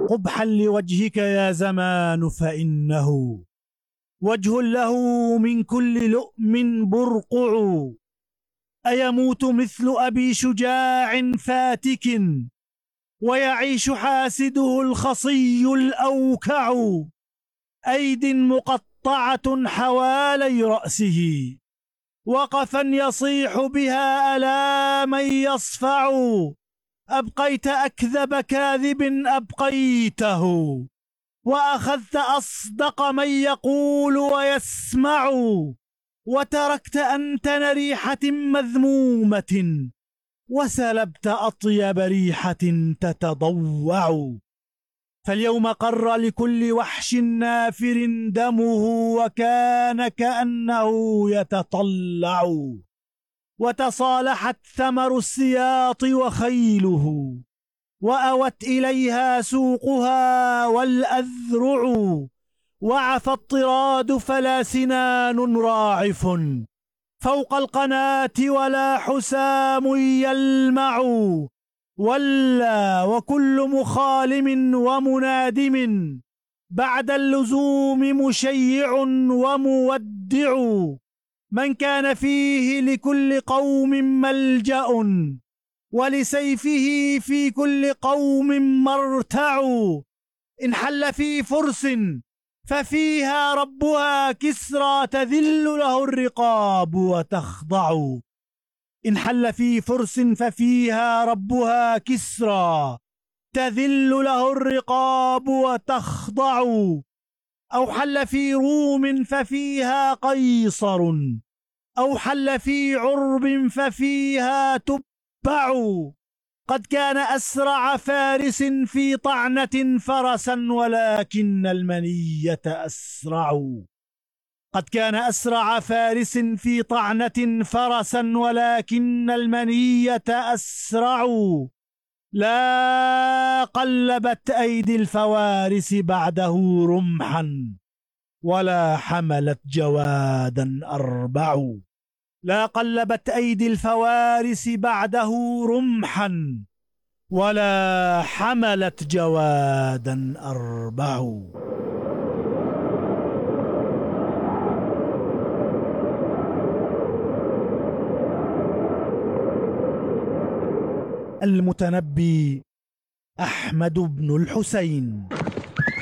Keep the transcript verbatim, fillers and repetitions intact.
قبحا لوجهك يا زمان، فإنه وجه له من كل لؤم برقع. أيموت مثل أبي شجاع فاتك، ويعيش حاسده الخصي الأوكع. أيد مقطعة حوالي رأسه، وقفا يصيح بها ألا من يصفع. أبقيت أكذب كاذب أبقيته، وأخذت أصدق من يقول ويسمع. وتركت أنتن ريحة مذمومة، وسلبت أطيب ريحة تتضوع. فاليوم قر لكل وحش نافر دمه، وكان كأنه يتطلع. وتصالحت ثمر السياط وخيله، وأوت إليها سوقها والأذرع. وعفى الطراد فلا سنان راعف فوق القناة، ولا حسام يلمع. ولا وكل مخالم ومنادم بعد اللزوم مشيع ومودع. من كان فيه لكل قوم ملجأ، ولسيفه في كل قوم مرتع. إن حل في فرس ففيها ربها كسرى، تذل له الرقاب وتخضع. إن حل في فرس ففيها ربها كسرى، تذل له الرقاب وتخضع. أو حل في روم ففيها قيصر، أو حل في عرب ففيها تبع. قد كان أسرع فارس في طعنة فرسا، ولكن المنية أسرع. قد كان أسرع فارس في طعنة فرسا، ولكن المنية أسرع. لا قلبت أيدي الفوارس بعده رمحا، ولا حملت جوادا أربع. لا قلبت أيدي الفوارس بعده رمحا، ولا حملت جوادا أربع. المتنبي أحمد بن الحسين.